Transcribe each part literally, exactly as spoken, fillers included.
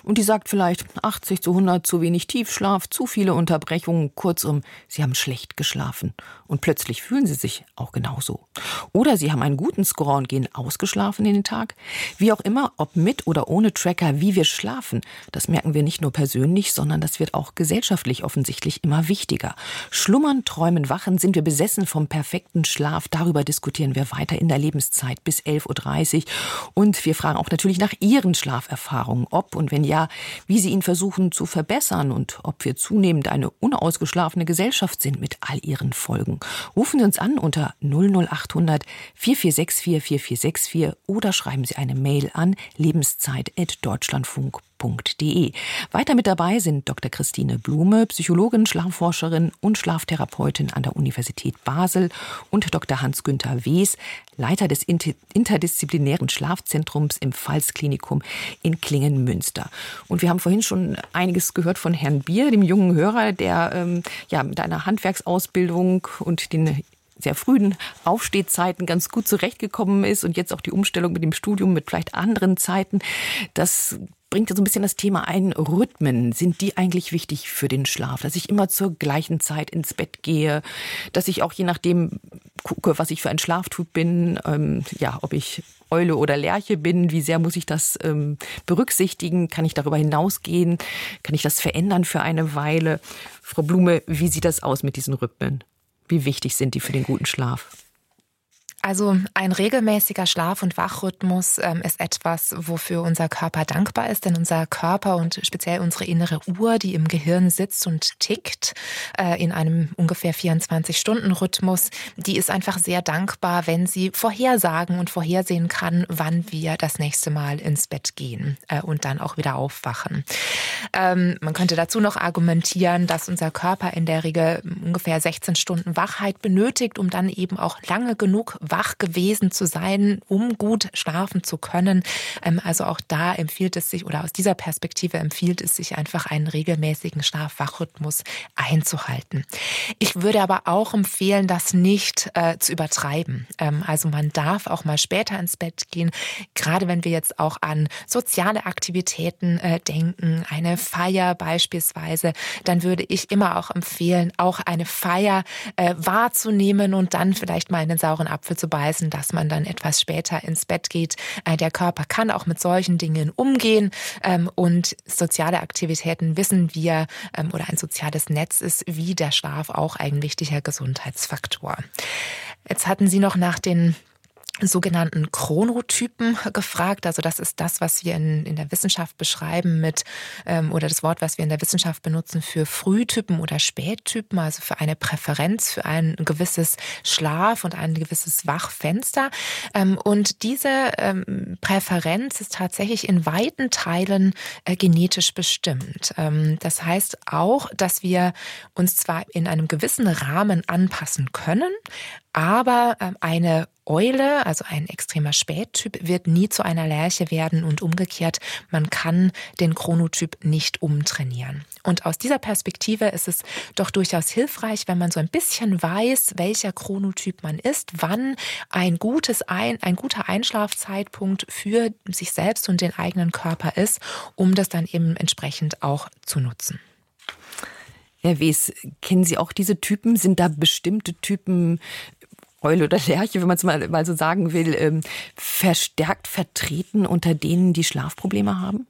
Und die sagt vielleicht achtzig zu hundert zu wenig Tiefschlaf, zu viele Unterbrechungen, kurzum, Sie haben schlecht geschlafen. Und plötzlich fühlen Sie sich auch genauso. Oder Sie haben einen guten Score und gehen ausgeschlafen in den Tag. Wie auch immer, ob mit oder ohne Tracker, wie wir schlafen, das merken wir nicht nur persönlich, sondern das wird auch gesellschaftlich offensichtlich immer wichtiger. Schlummern, träumen, wachen, sind wir besessen vom perfekten Schlaf? Darüber diskutieren wir weiter in der Lebenszeit bis elf Uhr dreißig. Und wir fragen auch natürlich nach Ihren Schlaferfahrungen, ob und wenn ja, wie Sie ihn versuchen zu verbessern und ob wir zunehmend eine unausgeschlafene Gesellschaft sind mit all ihren Folgen. Rufen Sie uns an unter null null acht hundert vier vier sechs vier vier vier sechs vier oder schreiben Sie eine Mail an lebenszeit at deutschlandfunk punkt de. Weiter mit dabei sind Doktor Christine Blume, Psychologin, Schlafforscherin und Schlaftherapeutin an der Universität Basel und Doktor Hans-Günther Wes, Leiter des interdisziplinären Schlafzentrums im Pfalz-Klinikum in Klingen-Münster. Und wir haben vorhin schon einiges gehört von Herrn Bier, dem jungen Hörer, der ähm, ja mit einer Handwerksausbildung und den sehr frühen Aufstehzeiten ganz gut zurechtgekommen ist und jetzt auch die Umstellung mit dem Studium mit vielleicht anderen Zeiten. Das bringt ja so ein bisschen das Thema ein, Rhythmen. Sind die eigentlich wichtig für den Schlaf? Dass ich immer zur gleichen Zeit ins Bett gehe, dass ich auch je nachdem gucke, was ich für ein Schlaftyp bin, ähm, ja, ob ich Eule oder Lerche bin, wie sehr muss ich das ähm, berücksichtigen? Kann ich darüber hinausgehen? Kann ich das verändern für eine Weile? Frau Blume, wie sieht das aus mit diesen Rhythmen? Wie wichtig sind die für den guten Schlaf? Also ein regelmäßiger Schlaf- und Wachrhythmus ähm, ist etwas, wofür unser Körper dankbar ist. Denn unser Körper und speziell unsere innere Uhr, die im Gehirn sitzt und tickt, äh, in einem ungefähr vierundzwanzig-Stunden-Rhythmus, die ist einfach sehr dankbar, wenn sie vorhersagen und vorhersehen kann, wann wir das nächste Mal ins Bett gehen äh, und dann auch wieder aufwachen. Ähm, man könnte dazu noch argumentieren, dass unser Körper in der Regel ungefähr sechzehn Stunden Wachheit benötigt, um dann eben auch lange genug wach gewesen zu sein, um gut schlafen zu können. Also auch da empfiehlt es sich, oder aus dieser Perspektive empfiehlt es sich einfach, einen regelmäßigen Schlaf-Wach-Rhythmus einzuhalten. Ich würde aber auch empfehlen, das nicht äh, zu übertreiben. Ähm, also man darf auch mal später ins Bett gehen, gerade wenn wir jetzt auch an soziale Aktivitäten äh, denken, eine Feier beispielsweise, dann würde ich immer auch empfehlen, auch eine Feier äh, wahrzunehmen und dann vielleicht mal in den sauren Apfel zu beißen, dass man dann etwas später ins Bett geht. Der Körper kann auch mit solchen Dingen umgehen und soziale Aktivitäten, wissen wir, oder ein soziales Netz ist wie der Schlaf auch ein wichtiger Gesundheitsfaktor. Jetzt hatten Sie noch nach den sogenannten Chronotypen gefragt. Also das ist das, was wir in, in der Wissenschaft beschreiben mit, ähm, oder das Wort, was wir in der Wissenschaft benutzen für Frühtypen oder Spättypen, also für eine Präferenz, für ein gewisses Schlaf- und ein gewisses Wachfenster. Ähm, und diese ähm, Präferenz ist tatsächlich in weiten Teilen äh, genetisch bestimmt. Ähm, das heißt auch, dass wir uns zwar in einem gewissen Rahmen anpassen können, aber ähm, eine Eule, also ein extremer Spättyp, wird nie zu einer Lerche werden und umgekehrt, man kann den Chronotyp nicht umtrainieren. Und aus dieser Perspektive ist es doch durchaus hilfreich, wenn man so ein bisschen weiß, welcher Chronotyp man ist, wann ein gutes ein, ein guter Einschlafzeitpunkt für sich selbst und den eigenen Körper ist, um das dann eben entsprechend auch zu nutzen. Herr Wes, kennen Sie auch diese Typen? Sind da bestimmte Typen, Eule oder Lerche, wenn man es mal, mal so sagen will, ähm, verstärkt vertreten unter denen, die Schlafprobleme haben?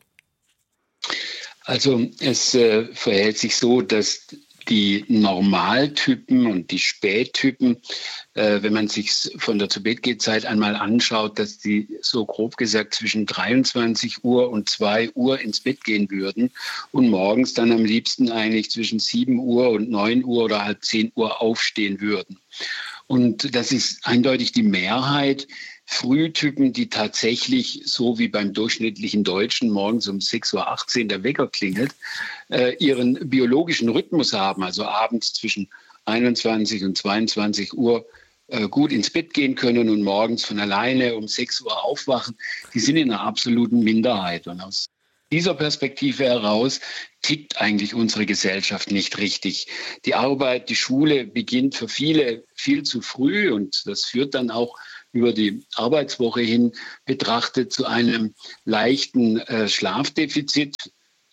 Also es äh, verhält sich so, dass die Normaltypen und die Spättypen, äh, wenn man sich von der Zu-Bett-Geh-Zeit einmal anschaut, dass die so grob gesagt zwischen dreiundzwanzig Uhr und zwei Uhr ins Bett gehen würden und morgens dann am liebsten eigentlich zwischen sieben Uhr und neun Uhr oder halb zehn Uhr aufstehen würden. Und das ist eindeutig die Mehrheit. Frühtypen, die tatsächlich, so wie beim durchschnittlichen Deutschen morgens um sechs Uhr achtzehn der Wecker klingelt, äh, ihren biologischen Rhythmus haben, also abends zwischen einundzwanzig und zweiundzwanzig Uhr äh, gut ins Bett gehen können und morgens von alleine um sechs Uhr aufwachen, die sind in einer absoluten Minderheit. Und aus dieser Perspektive heraus tickt eigentlich unsere Gesellschaft nicht richtig. Die Arbeit, die Schule beginnt für viele viel zu früh und das führt dann auch über die Arbeitswoche hin betrachtet zu einem leichten äh, Schlafdefizit.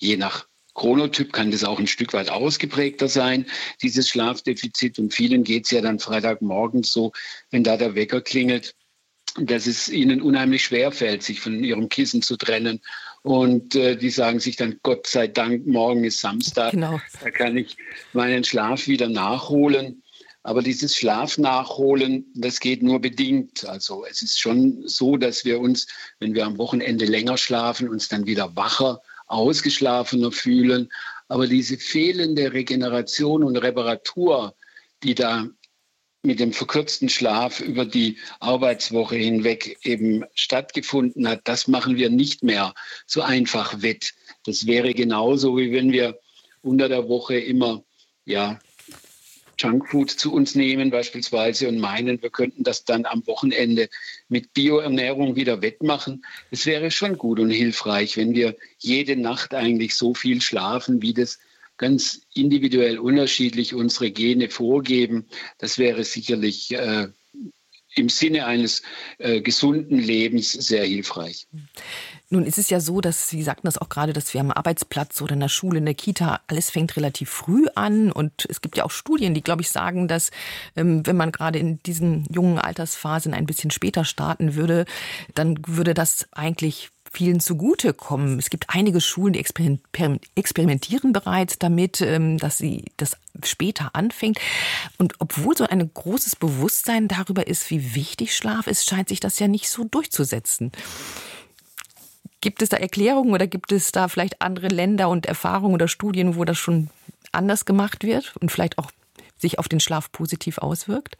Je nach Chronotyp kann das auch ein Stück weit ausgeprägter sein, dieses Schlafdefizit. Und vielen geht es ja dann Freitagmorgens so, wenn da der Wecker klingelt, dass es ihnen unheimlich schwer fällt, sich von ihrem Kissen zu trennen. Und äh, die sagen sich dann, Gott sei Dank, morgen ist Samstag, Genau. Da kann ich meinen Schlaf wieder nachholen. Aber dieses Schlaf-Nachholen, das geht nur bedingt. Also es ist schon so, dass wir uns, wenn wir am Wochenende länger schlafen, uns dann wieder wacher, ausgeschlafener fühlen. Aber diese fehlende Regeneration und Reparatur, die da mit dem verkürzten Schlaf über die Arbeitswoche hinweg eben stattgefunden hat, das machen wir nicht mehr so einfach wett. Das wäre genauso, wie wenn wir unter der Woche immer, ja, Junkfood zu uns nehmen beispielsweise und meinen, wir könnten das dann am Wochenende mit Bioernährung wieder wettmachen. Es wäre schon gut und hilfreich, wenn wir jede Nacht eigentlich so viel schlafen, wie das ganz individuell unterschiedlich unsere Gene vorgeben. Das wäre sicherlich äh, im Sinne eines äh, gesunden Lebens sehr hilfreich. Nun ist es ja so, dass Sie sagten das auch gerade, dass wir am Arbeitsplatz oder in der Schule, in der Kita, alles fängt relativ früh an. Und es gibt ja auch Studien, die, glaube ich, sagen, dass ähm, wenn man gerade in diesen jungen Altersphasen ein bisschen später starten würde, dann würde das eigentlich vielen zugutekommen. Es gibt einige Schulen, die experimentieren bereits damit, dass sie das später anfängt. Und obwohl so ein großes Bewusstsein darüber ist, wie wichtig Schlaf ist, scheint sich das ja nicht so durchzusetzen. Gibt es da Erklärungen oder gibt es da vielleicht andere Länder und Erfahrungen oder Studien, wo das schon anders gemacht wird und vielleicht auch sich auf den Schlaf positiv auswirkt?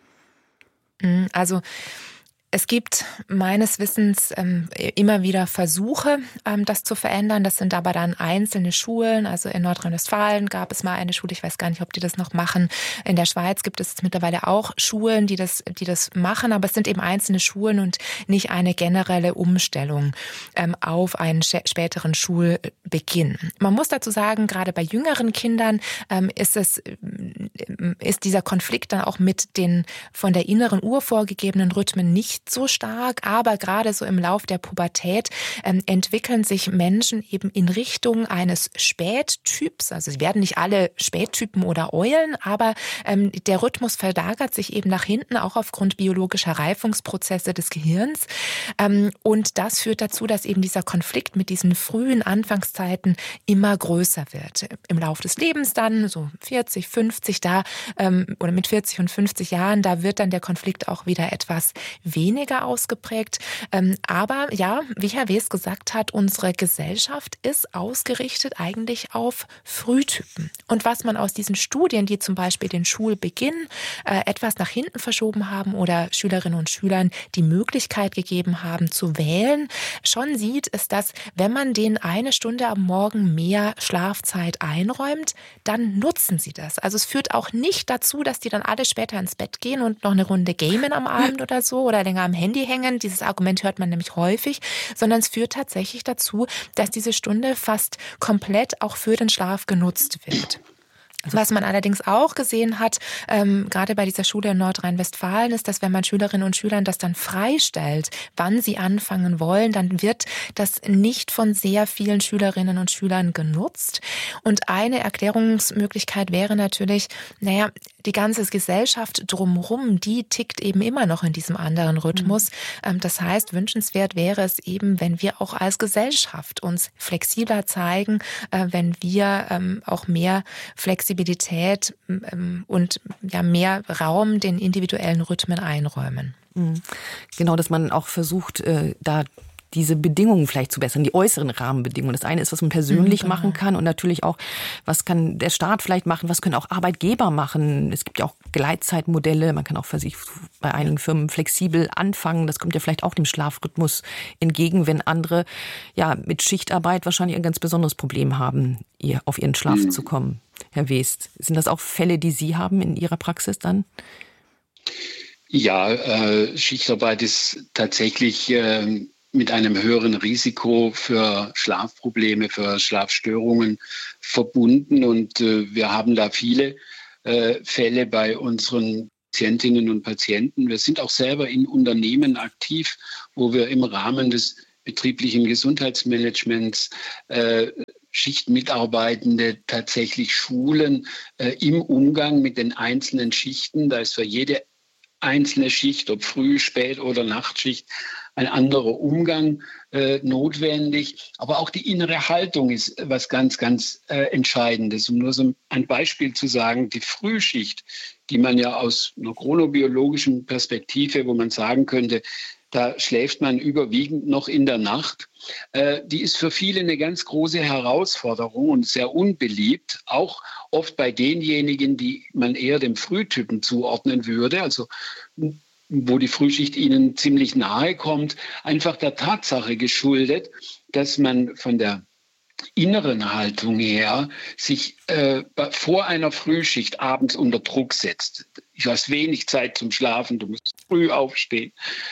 Also es gibt meines Wissens ähm, immer wieder Versuche, ähm, das zu verändern. Das sind aber dann einzelne Schulen. Also in Nordrhein-Westfalen gab es mal eine Schule, ich weiß gar nicht, ob die das noch machen. In der Schweiz gibt es mittlerweile auch Schulen, die das, die das machen. Aber es sind eben einzelne Schulen und nicht eine generelle Umstellung ähm, auf einen späteren Schulbeginn. Man muss dazu sagen, gerade bei jüngeren Kindern ähm, ist es, ist dieser Konflikt dann auch mit den von der inneren Uhr vorgegebenen Rhythmen nicht so stark, aber gerade so im Lauf der Pubertät ähm, entwickeln sich Menschen eben in Richtung eines Spättyps. Also sie werden nicht alle Spättypen oder Eulen, aber ähm, der Rhythmus verlagert sich eben nach hinten, auch aufgrund biologischer Reifungsprozesse des Gehirns. Ähm, und das führt dazu, dass eben dieser Konflikt mit diesen frühen Anfangszeiten immer größer wird. Im Lauf des Lebens dann, so vierzig, fünfzig, da ähm, oder mit vierzig und fünfzig Jahren, da wird dann der Konflikt auch wieder etwas weniger ausgeprägt. Aber ja, wie Herr Wes gesagt hat, unsere Gesellschaft ist ausgerichtet eigentlich auf Frühtypen. Und was man aus diesen Studien, die zum Beispiel den Schulbeginn äh, etwas nach hinten verschoben haben oder Schülerinnen und Schülern die Möglichkeit gegeben haben zu wählen, schon sieht, ist, dass wenn man denen eine Stunde am Morgen mehr Schlafzeit einräumt, dann nutzen sie das. Also es führt auch nicht dazu, dass die dann alle später ins Bett gehen und noch eine Runde gamen am Abend oder so oder länger am Handy hängen. Dieses Argument hört man nämlich häufig, sondern es führt tatsächlich dazu, dass diese Stunde fast komplett auch für den Schlaf genutzt wird. Was man allerdings auch gesehen hat, ähm, gerade bei dieser Schule in Nordrhein-Westfalen, ist, dass wenn man Schülerinnen und Schülern das dann freistellt, wann sie anfangen wollen, dann wird das nicht von sehr vielen Schülerinnen und Schülern genutzt. Und eine Erklärungsmöglichkeit wäre natürlich, naja, die ganze Gesellschaft drumherum, die tickt eben immer noch in diesem anderen Rhythmus. Mhm. Das heißt, wünschenswert wäre es eben, wenn wir auch als Gesellschaft uns flexibler zeigen, wenn wir auch mehr Flexibilität und ja, mehr Raum den individuellen Rhythmen einräumen. Mhm. Genau, dass man auch versucht, da diese Bedingungen vielleicht zu bessern, die äußeren Rahmenbedingungen. Das eine ist, was man persönlich mhm, genau. machen kann und natürlich auch, was kann der Staat vielleicht machen, was können auch Arbeitgeber machen. Es gibt ja auch Gleitzeitmodelle, man kann auch für sich bei einigen Firmen flexibel anfangen. Das kommt ja vielleicht auch dem Schlafrhythmus entgegen, wenn andere ja mit Schichtarbeit wahrscheinlich ein ganz besonderes Problem haben, ihr auf ihren Schlaf mhm. zu kommen. Herr West, sind das auch Fälle, die Sie haben in Ihrer Praxis dann? Ja, äh, Schichtarbeit ist tatsächlich äh, mit einem höheren Risiko für Schlafprobleme, für Schlafstörungen verbunden. Und äh, wir haben da viele äh, Fälle bei unseren Patientinnen und Patienten. Wir sind auch selber in Unternehmen aktiv, wo wir im Rahmen des betrieblichen Gesundheitsmanagements äh, Schichtmitarbeitende tatsächlich schulen äh, im Umgang mit den einzelnen Schichten. Da ist für jede einzelne Schicht, ob Früh-, Spät- oder Nachtschicht, ein anderer Umgang äh, notwendig. Aber auch die innere Haltung ist was ganz, ganz äh, Entscheidendes. Um nur so ein Beispiel zu sagen, die Frühschicht, die man ja aus einer chronobiologischen Perspektive, wo man sagen könnte, da schläft man überwiegend noch in der Nacht. Äh, die ist für viele eine ganz große Herausforderung und sehr unbeliebt, auch oft bei denjenigen, die man eher dem Frühtypen zuordnen würde, also wo die Frühschicht ihnen ziemlich nahe kommt, einfach der Tatsache geschuldet, dass man von der inneren Haltung her sich äh, vor einer Frühschicht abends unter Druck setzt. Du hast wenig Zeit zum Schlafen, du musst früh aufstehen.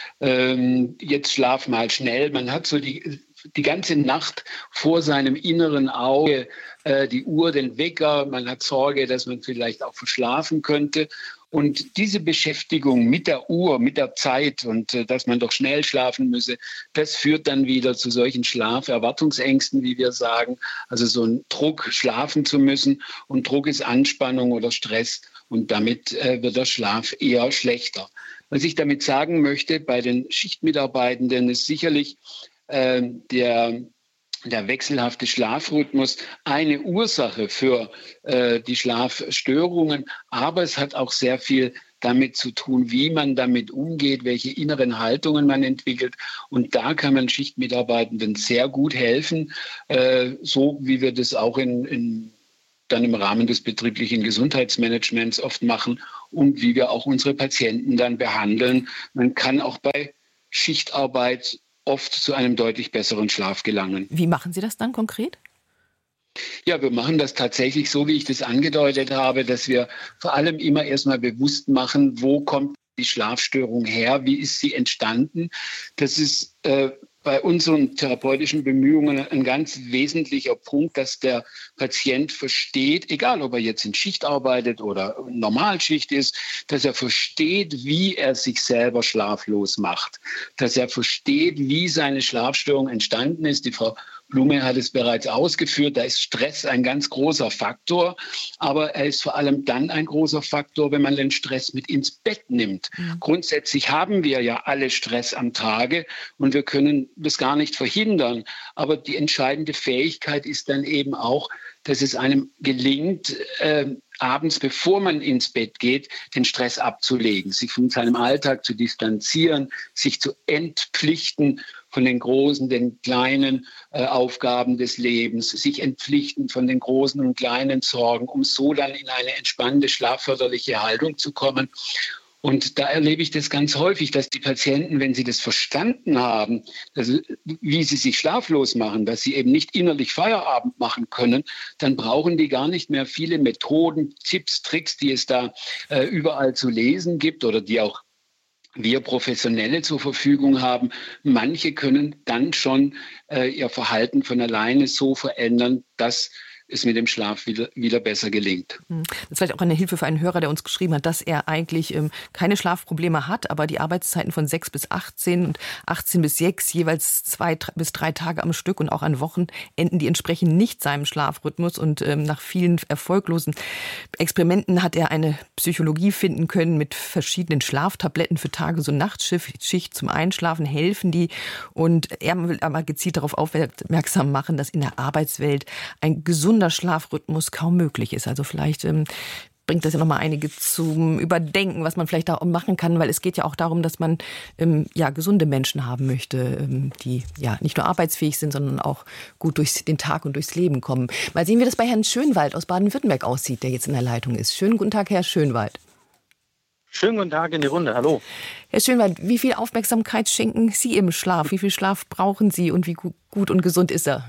Ähm, jetzt schlaf mal schnell. Man hat so die, die ganze Nacht vor seinem inneren Auge äh, die Uhr, den Wecker. Man hat Sorge, dass man vielleicht auch verschlafen könnte. Und diese Beschäftigung mit der Uhr, mit der Zeit und äh, dass man doch schnell schlafen müsse, das führt dann wieder zu solchen Schlaferwartungsängsten, wie wir sagen. Also so ein Druck, schlafen zu müssen. Und Druck ist Anspannung oder Stress. Und damit äh, wird der Schlaf eher schlechter. Was ich damit sagen möchte, bei den Schichtmitarbeitenden ist sicherlich äh, der... der wechselhafte Schlafrhythmus eine Ursache für äh, die Schlafstörungen, aber es hat auch sehr viel damit zu tun, wie man damit umgeht, welche inneren Haltungen man entwickelt. Und da kann man Schichtmitarbeitenden sehr gut helfen, äh, so wie wir das auch in, in, dann im Rahmen des betrieblichen Gesundheitsmanagements oft machen und wie wir auch unsere Patienten dann behandeln. Man kann auch bei Schichtarbeit oft zu einem deutlich besseren Schlaf gelangen. Wie machen Sie das dann konkret? Ja, wir machen das tatsächlich so, wie ich das angedeutet habe, dass wir vor allem immer erstmal bewusst machen, wo kommt die Schlafstörung her, wie ist sie entstanden. Das ist äh, bei unseren therapeutischen Bemühungen ein ganz wesentlicher Punkt, dass der Patient versteht, egal ob er jetzt in Schicht arbeitet oder Normalschicht ist, dass er versteht, wie er sich selber schlaflos macht, dass er versteht, wie seine Schlafstörung entstanden ist. Die Frau Blume hat es bereits ausgeführt, da ist Stress ein ganz großer Faktor, aber er ist vor allem dann ein großer Faktor, wenn man den Stress mit ins Bett nimmt. Mhm. Grundsätzlich haben wir ja alle Stress am Tage und wir können das gar nicht verhindern, aber die entscheidende Fähigkeit ist dann eben auch, dass es einem gelingt, äh, abends, bevor man ins Bett geht, den Stress abzulegen, sich von seinem Alltag zu distanzieren, sich zu entpflichten von den großen, den kleinen äh, Aufgaben des Lebens, sich entpflichten von den großen und kleinen Sorgen, um so dann in eine entspannte, schlafförderliche Haltung zu kommen. Und da erlebe ich das ganz häufig, dass die Patienten, wenn sie das verstanden haben, also wie sie sich schlaflos machen, dass sie eben nicht innerlich Feierabend machen können, dann brauchen die gar nicht mehr viele Methoden, Tipps, Tricks, die es da äh, überall zu lesen gibt oder die auch wir Professionelle zur Verfügung haben. Manche können dann schon äh, ihr Verhalten von alleine so verändern, dass es mit dem Schlaf wieder, wieder besser gelingt. Das ist vielleicht auch eine Hilfe für einen Hörer, der uns geschrieben hat, dass er eigentlich ähm, keine Schlafprobleme hat, aber die Arbeitszeiten von sechs bis achtzehn und achtzehn bis sechs jeweils zwei bis drei Tage am Stück und auch an Wochenenden, die entsprechen nicht seinem Schlafrhythmus. Und ähm, nach vielen erfolglosen Experimenten hat er eine Psychologie finden können mit verschiedenen Schlaftabletten für Tages- und Nachtschicht zum Einschlafen helfen die. Und er will aber gezielt darauf aufmerksam machen, dass in der Arbeitswelt ein gesunder Schlafrhythmus kaum möglich ist. Also vielleicht ähm, bringt das ja nochmal einige zum Überdenken, was man vielleicht da auch machen kann, weil es geht ja auch darum, dass man ähm, ja gesunde Menschen haben möchte, ähm, die ja nicht nur arbeitsfähig sind, sondern auch gut durch den Tag und durchs Leben kommen. Mal sehen, wie das bei Herrn Schönwald aus Baden-Württemberg aussieht, der jetzt in der Leitung ist. Schönen guten Tag, Herr Schönwald. Schönen guten Tag in die Runde, hallo. Herr Schönwald, wie viel Aufmerksamkeit schenken Sie im Schlaf? Wie viel Schlaf brauchen Sie und wie gut und gesund ist er?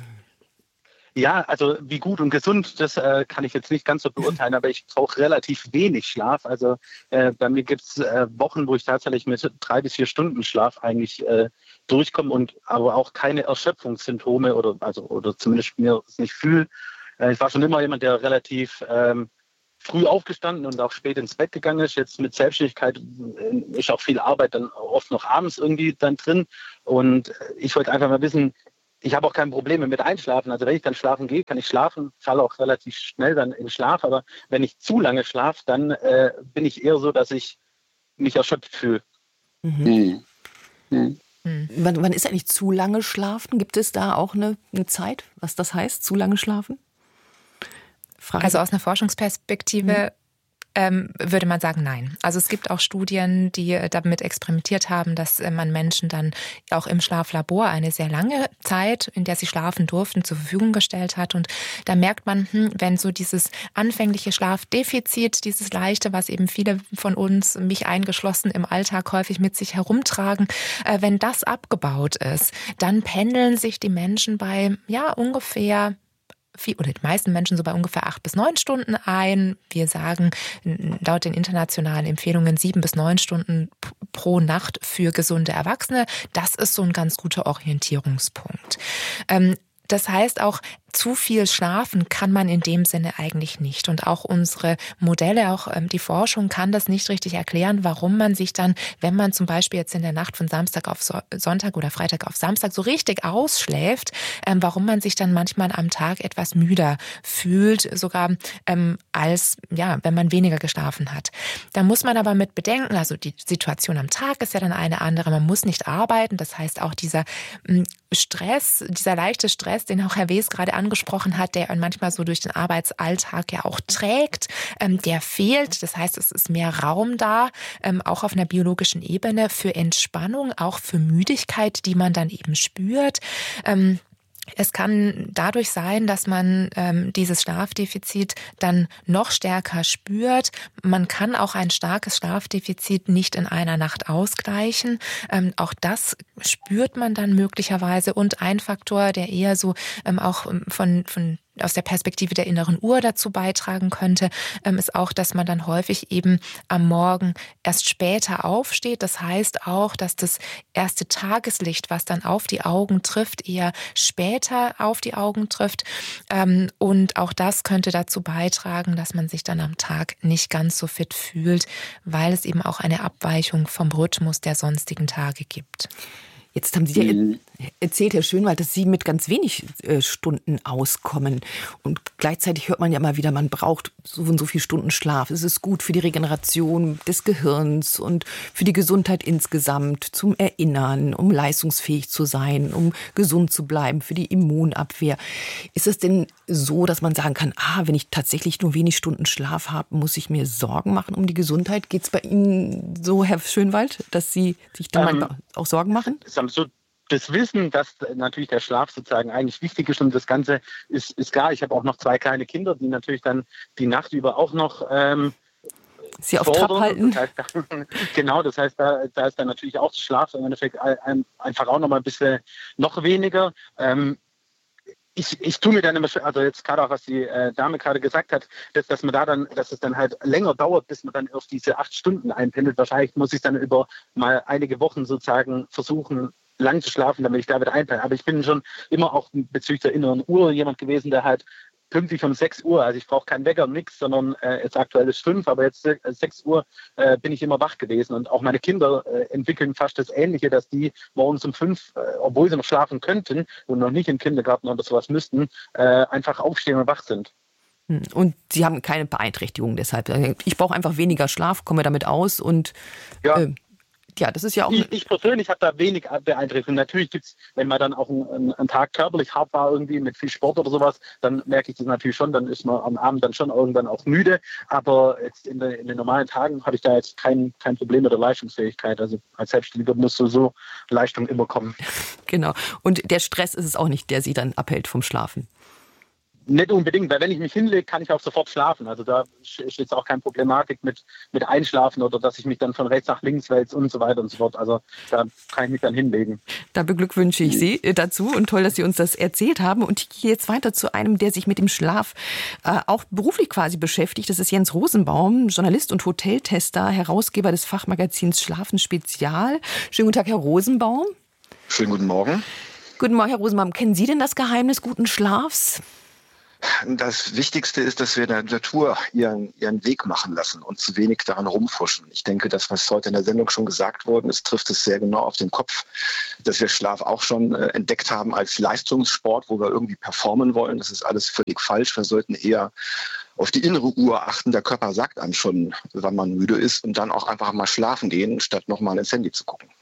Ja, also wie gut und gesund, das äh, kann ich jetzt nicht ganz so beurteilen, aber ich brauche relativ wenig Schlaf. Also äh, bei mir gibt es äh, Wochen, wo ich tatsächlich mit drei bis vier Stunden Schlaf eigentlich äh, durchkomme und aber auch keine Erschöpfungssymptome oder also oder zumindest mir es nicht fühle. Äh, ich war schon immer jemand, der relativ ähm, früh aufgestanden und auch spät ins Bett gegangen ist. Jetzt mit Selbstständigkeit äh, ist auch viel Arbeit dann oft noch abends irgendwie dann drin. Und ich wollte einfach mal wissen, ich habe auch keine Probleme mit Einschlafen. Also wenn ich dann schlafen gehe, kann ich schlafen, falle auch relativ schnell dann in Schlaf. Aber wenn ich zu lange schlafe, dann äh, bin ich eher so, dass ich mich erschöpft fühle. Mhm. Mhm. Mhm. Wann, wann ist eigentlich zu lange schlafen? Gibt es da auch eine, eine Zeit, was das heißt, zu lange schlafen? Frage. Also aus einer Forschungsperspektive mhm. ähm, würde man sagen, nein. Also es gibt auch Studien, die damit experimentiert haben, dass man Menschen dann auch im Schlaflabor eine sehr lange Zeit, in der sie schlafen durften, zur Verfügung gestellt hat. Und da merkt man, hm, wenn so dieses anfängliche Schlafdefizit, dieses leichte, was eben viele von uns, mich eingeschlossen, im Alltag häufig mit sich herumtragen, äh, wenn das abgebaut ist, dann pendeln sich die Menschen bei ja ungefähr Viel, oder die meisten Menschen so bei ungefähr acht bis neun Stunden ein. Wir sagen laut den internationalen Empfehlungen sieben bis neun Stunden pro Nacht für gesunde Erwachsene. Das ist so ein ganz guter Orientierungspunkt. Ähm, das heißt auch, zu viel schlafen kann man in dem Sinne eigentlich nicht. Und auch unsere Modelle, auch ähm, die Forschung kann das nicht richtig erklären, warum man sich dann, wenn man zum Beispiel jetzt in der Nacht von Samstag auf so- Sonntag oder Freitag auf Samstag so richtig ausschläft, ähm, warum man sich dann manchmal am Tag etwas müder fühlt, sogar ähm, als, ja, wenn man weniger geschlafen hat. Da muss man aber mit bedenken, also die Situation am Tag ist ja dann eine andere, man muss nicht arbeiten, das heißt auch dieser ähm, Stress, dieser leichte Stress, den auch Herr Wes gerade angesprochen hat, der manchmal so durch den Arbeitsalltag ja auch trägt, ähm, der fehlt. Das heißt, es ist mehr Raum da, ähm, auch auf einer biologischen Ebene für Entspannung, auch für Müdigkeit, die man dann eben spürt. Ähm, Es kann dadurch sein, dass man ähm, dieses Schlafdefizit dann noch stärker spürt. Man kann auch ein starkes Schlafdefizit nicht in einer Nacht ausgleichen. Ähm, auch das spürt man dann möglicherweise. Und ein Faktor, der eher so ähm, auch von, von aus der Perspektive der inneren Uhr dazu beitragen könnte, ähm, ist auch, dass man dann häufig eben am Morgen erst später aufsteht. Das heißt auch, dass das erste Tageslicht, was dann auf die Augen trifft, eher später auf die Augen trifft. Ähm, und auch das könnte dazu beitragen, dass man sich dann am Tag nicht ganz so fit fühlt, weil es eben auch eine Abweichung vom Rhythmus der sonstigen Tage gibt. Jetzt haben Sie ja erzählt, Herr Schönwald, dass Sie mit ganz wenig äh, Stunden auskommen. Und gleichzeitig hört man ja immer wieder, man braucht so und so viele Stunden Schlaf. Es ist gut für die Regeneration des Gehirns und für die Gesundheit insgesamt, zum Erinnern, um leistungsfähig zu sein, um gesund zu bleiben, für die Immunabwehr. Ist es denn so, dass man sagen kann, ah, wenn ich tatsächlich nur wenig Stunden Schlaf habe, muss ich mir Sorgen machen um die Gesundheit? Geht es bei Ihnen so, Herr Schönwald, dass Sie sich da ähm, manchmal auch Sorgen machen? So das Wissen, dass natürlich der Schlaf sozusagen eigentlich wichtig ist und das Ganze ist, ist klar. Ich habe auch noch zwei kleine Kinder, die natürlich dann die Nacht über auch noch ähm, Sie auf Trab halten. Das heißt, genau, das heißt, da, da ist dann natürlich auch der Schlaf im Endeffekt einfach auch noch mal ein bisschen noch weniger. Ähm, Ich, ich tue mir dann immer, also jetzt gerade auch, was die äh, Dame gerade gesagt hat, dass, dass man da dann, dass es dann halt länger dauert, bis man dann auf diese acht Stunden einpendelt. Wahrscheinlich muss ich dann über mal einige Wochen sozusagen versuchen, lang zu schlafen, damit ich da wieder einpendle. Aber ich bin schon immer auch bezüglich der inneren Uhr jemand gewesen, der halt pünktlich um sechs Uhr, also ich brauche keinen Wecker, nichts, sondern äh, jetzt aktuell ist fünf, aber jetzt äh, sechs Uhr äh, bin ich immer wach gewesen. Und auch meine Kinder äh, entwickeln fast das Ähnliche, dass die morgens um fünf, äh, obwohl sie noch schlafen könnten und noch nicht in den Kindergarten oder sowas müssten, äh, einfach aufstehen und wach sind. Und Sie haben keine Beeinträchtigung deshalb. Ich brauche einfach weniger Schlaf, komme damit aus und ja. äh, Ja, das ist ja auch. Ich, ich persönlich habe da wenig Beeinträchtigung. Natürlich gibt es, wenn man dann auch einen, einen Tag körperlich hart war, irgendwie mit viel Sport oder sowas, dann merke ich das natürlich schon. Dann ist man am Abend dann schon irgendwann auch müde. Aber jetzt in, der, in den normalen Tagen habe ich da jetzt kein, kein Problem mit der Leistungsfähigkeit. Also als Selbstständiger muss so Leistung immer kommen. Genau. Und der Stress ist es auch nicht, der Sie dann abhält vom Schlafen. Nicht unbedingt, weil wenn ich mich hinlege, kann ich auch sofort schlafen. Also da ist jetzt auch keine Problematik mit, mit Einschlafen oder dass ich mich dann von rechts nach links wälze und so weiter und so fort. Also da kann ich mich dann hinlegen. Da beglückwünsche ich Sie dazu und toll, dass Sie uns das erzählt haben. Und ich gehe jetzt weiter zu einem, der sich mit dem Schlaf äh, auch beruflich quasi beschäftigt. Das ist Jens Rosenbaum, Journalist und Hoteltester, Herausgeber des Fachmagazins Schlafen Spezial. Schönen guten Tag, Herr Rosenbaum. Schönen guten Morgen. Guten Morgen, Herr Rosenbaum. Kennen Sie denn das Geheimnis guten Schlafs? Das Wichtigste ist, dass wir der Natur ihren, ihren Weg machen lassen und zu wenig daran rumfuschen. Ich denke, das, was heute in der Sendung schon gesagt worden ist, trifft es sehr genau auf den Kopf, dass wir Schlaf auch schon äh, entdeckt haben als Leistungssport, wo wir irgendwie performen wollen. Das ist alles völlig falsch. Wir sollten eher auf die innere Uhr achten. Der Körper sagt einem schon, wann man müde ist, und dann auch einfach mal schlafen gehen, statt nochmal ins Handy zu gucken.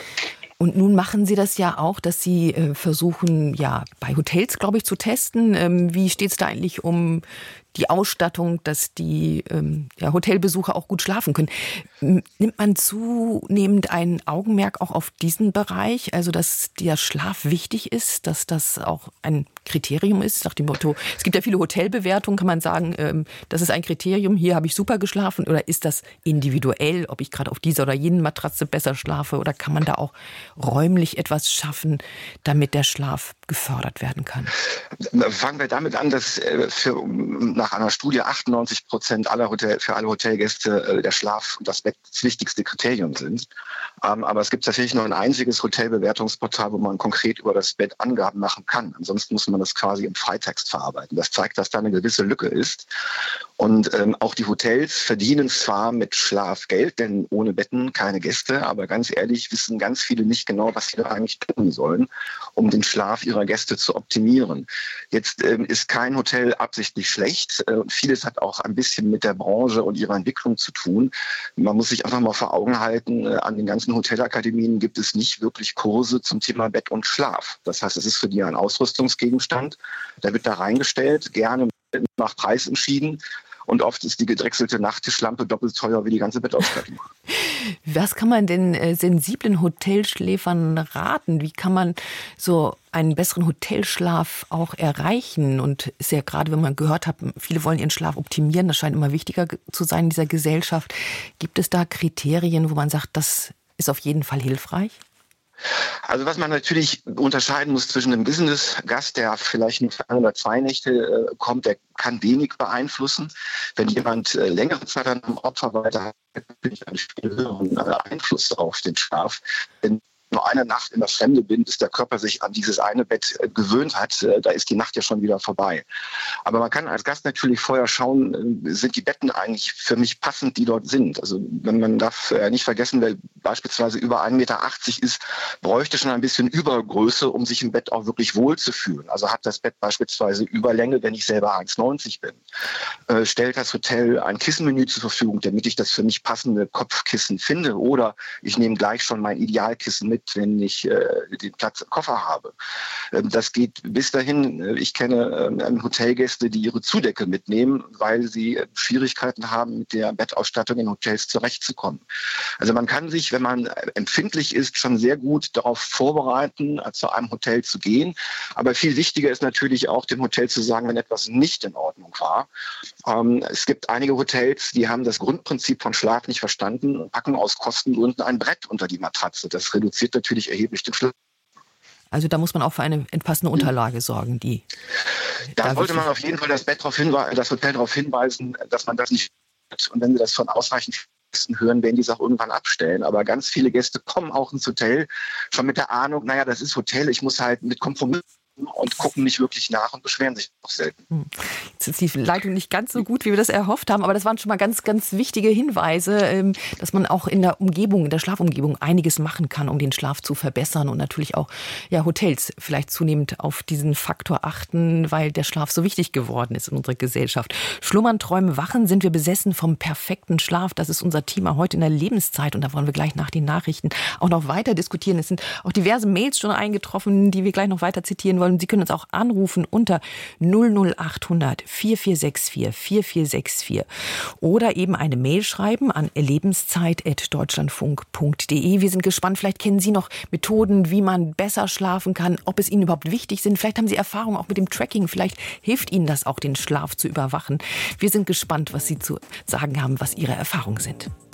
Und nun machen Sie das ja auch, dass Sie äh, versuchen, ja, bei Hotels, glaube ich, zu testen. Ähm, wie steht es da eigentlich um die Ausstattung, dass die ähm, ja, Hotelbesucher auch gut schlafen können? Nimmt man zunehmend ein Augenmerk auch auf diesen Bereich, also dass der Schlaf wichtig ist, dass das auch ein Kriterium ist, nach dem Motto, es gibt ja viele Hotelbewertungen, kann man sagen, ähm, das ist ein Kriterium, hier habe ich super geschlafen, oder ist das individuell, ob ich gerade auf dieser oder jenen Matratze besser schlafe, oder kann man da auch räumlich etwas schaffen, damit der Schlaf gefördert werden kann? Fangen wir damit an, dass für, nach einer Studie achtundneunzig Prozent aller Hotel, für alle Hotelgäste der Schlaf und das Bett das wichtigste Kriterium sind. Aber es gibt tatsächlich nur ein einziges Hotelbewertungsportal, wo man konkret über das Bett Angaben machen kann. Ansonsten muss man das quasi im Freitext verarbeiten. Das zeigt, dass da eine gewisse Lücke ist. Und ähm, auch die Hotels verdienen zwar mit Schlaf Geld, denn ohne Betten keine Gäste, aber ganz ehrlich wissen ganz viele nicht genau, was sie da eigentlich tun sollen, um den Schlaf ihrer Gäste zu optimieren. Jetzt ähm, ist kein Hotel absichtlich schlecht. Äh, vieles hat auch ein bisschen mit der Branche und ihrer Entwicklung zu tun. Man muss sich einfach mal vor Augen halten, äh, an den ganzen Hotelakademien gibt es nicht wirklich Kurse zum Thema Bett und Schlaf. Das heißt, es ist für die ein Ausrüstungsgegenstand. Der wird da reingestellt, gerne nach Preis entschieden. Und oft ist die gedrechselte Nachttischlampe doppelt teuer wie die ganze Bettausstattung. Was kann man denn äh, sensiblen Hotelschläfern raten? Wie kann man so einen besseren Hotelschlaf auch erreichen? Und ist ja gerade, wenn man gehört hat, viele wollen ihren Schlaf optimieren, das scheint immer wichtiger zu sein in dieser Gesellschaft. Gibt es da Kriterien, wo man sagt, das ist auf jeden Fall hilfreich? Also was man natürlich unterscheiden muss zwischen einem Business-Gast, der vielleicht nur für ein oder zwei Nächte äh, kommt, der kann wenig beeinflussen. Wenn jemand äh, längere Zeit an einem Ort verweilt, hat natürlich einen viel höheren äh, Einfluss auf den Schlaf. Denn nur eine Nacht in der Fremde bin, bis der Körper sich an dieses eine Bett äh, gewöhnt hat, äh, da ist die Nacht ja schon wieder vorbei. Aber man kann als Gast natürlich vorher schauen, äh, sind die Betten eigentlich für mich passend, die dort sind. Also wenn man darf äh, nicht vergessen, wer beispielsweise über ein Meter achtzig ist, bräuchte schon ein bisschen Übergröße, um sich im Bett auch wirklich wohlzufühlen. Also hat das Bett beispielsweise Überlänge, wenn ich selber eins neunzig bin. Äh, stellt das Hotel ein Kissenmenü zur Verfügung, damit ich das für mich passende Kopfkissen finde. Oder ich nehme gleich schon mein Idealkissen mit, wenn ich äh, den Platz im Koffer habe. Ähm, das geht bis dahin. Äh, ich kenne äh, Hotelgäste, die ihre Zudecke mitnehmen, weil sie äh, Schwierigkeiten haben, mit der Bettausstattung in Hotels zurechtzukommen. Also man kann sich, wenn man empfindlich ist, schon sehr gut darauf vorbereiten, äh, zu einem Hotel zu gehen. Aber viel wichtiger ist natürlich auch, dem Hotel zu sagen, wenn etwas nicht in Ordnung war. Ähm, es gibt einige Hotels, die haben das Grundprinzip von Schlaf nicht verstanden und packen aus Kostengründen ein Brett unter die Matratze. Das reduziert natürlich erheblich den Schlaf. Also da muss man auch für eine passende Unterlage sorgen, die. Da, da sollte man auf jeden Fall das Bett darauf hinweisen, das Hotel darauf hinweisen, dass man das nicht hat. Und wenn sie das von ausreichend Gästen hören, werden die es auch irgendwann abstellen. Aber ganz viele Gäste kommen auch ins Hotel schon mit der Ahnung, naja, das ist Hotel, ich muss halt mit Kompromissen und gucken nicht wirklich nach und beschweren sich auch selten. Jetzt ist die Leitung nicht ganz so gut, wie wir das erhofft haben, aber das waren schon mal ganz, ganz wichtige Hinweise, dass man auch in der Umgebung, in der Schlafumgebung einiges machen kann, um den Schlaf zu verbessern und natürlich auch ja, Hotels vielleicht zunehmend auf diesen Faktor achten, weil der Schlaf so wichtig geworden ist in unserer Gesellschaft. Schlummern, träumen, wachen, sind wir besessen vom perfekten Schlaf. Das ist unser Thema heute in der Lebenszeit und da wollen wir gleich nach den Nachrichten auch noch weiter diskutieren. Es sind auch diverse Mails schon eingetroffen, die wir gleich noch weiter zitieren wollen. Sie können uns auch anrufen unter null null acht hundert vier vier sechs vier vier vier sechs vier oder eben eine Mail schreiben an lebenszeit at deutschlandfunk punkt de. Wir sind gespannt, vielleicht kennen Sie noch Methoden, wie man besser schlafen kann, ob es Ihnen überhaupt wichtig sind. Vielleicht haben Sie Erfahrung auch mit dem Tracking, vielleicht hilft Ihnen das auch, den Schlaf zu überwachen. Wir sind gespannt, was Sie zu sagen haben, was Ihre Erfahrungen sind.